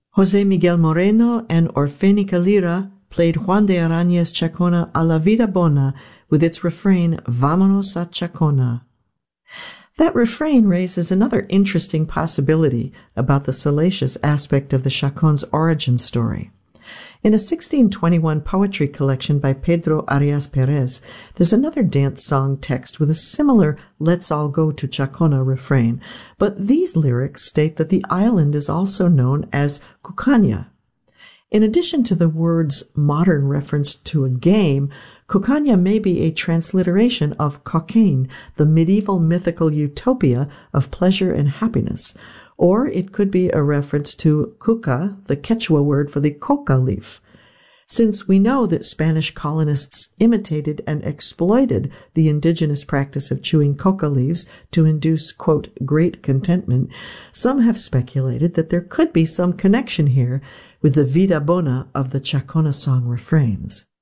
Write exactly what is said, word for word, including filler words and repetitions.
José Miguel Moreno and Orfénica Lira played Juan de Araña's Chacona A la Vida Bona with its refrain, Vámonos a Chacona. That refrain raises another interesting possibility about the salacious aspect of the chacon's origin story. In a sixteen twenty-one poetry collection by Pedro Arias Perez, there's another dance song text with a similar Let's All Go to Chacona refrain, but these lyrics state that the island is also known as Cucaña. In addition to the word's modern reference to a game, Cucaña may be a transliteration of Cocaigne, the medieval mythical utopia of pleasure and happiness, or it could be a reference to cuca, the Quechua word for the coca leaf. Since we know that Spanish colonists imitated and exploited the indigenous practice of chewing coca leaves to induce, quote, great contentment, some have speculated that there could be some connection here with the vida bona of the Chacona song refrains.